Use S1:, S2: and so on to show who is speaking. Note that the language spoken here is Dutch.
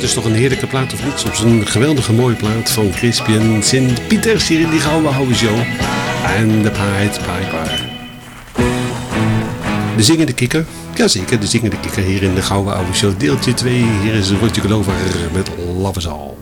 S1: dat is toch een heerlijke plaat of niet? Soms een geweldige mooie plaat van Crispian Sint-Pieters hier in die Gouden Oude Show. En de Pied Piper. De zingende kikker. Jazeker, de zingende kikker hier in de Gouden Oude Show. Deeltje 2. Hier is Rotje Glover met Love Is All.